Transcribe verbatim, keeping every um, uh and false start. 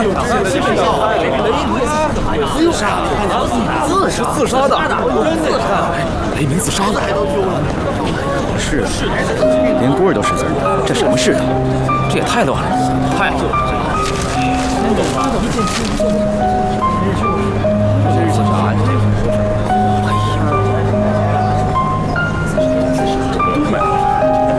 自杀的，自是自杀的，雷鸣自杀了。是啊，连波儿都识字，这什么世道？这也太乱了，太乱了。